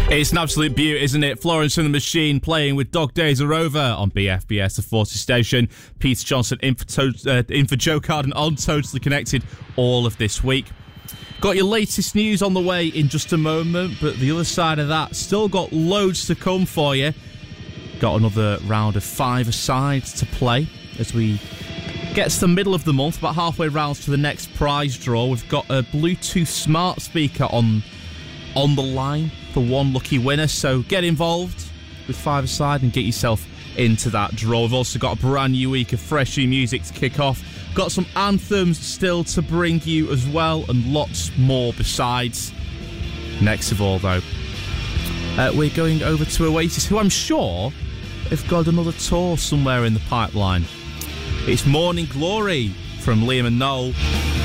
It's an absolute beauty, isn't it? Florence and the Machine playing with Dog Days Are Over on BFBS, the 40 station. Peter Johnson in for Joe Carden on Totally Connected all of this week. Got your latest news on the way in just a moment, but the other side of that, still got loads to come for you. Got another round of 5-a-sides to play as we get to the middle of the month, about halfway round to the next prize draw. We've got a Bluetooth smart speaker on the line for one lucky winner, so get involved with 5-a-side and get yourself into that draw. We've also got a brand new week of fresh new music to kick off. Got some anthems still to bring you as well, and lots more besides. Next of all, though, we're going over to Oasis, who I'm sure have got another tour somewhere in the pipeline. It's Morning Glory from Liam and Noel.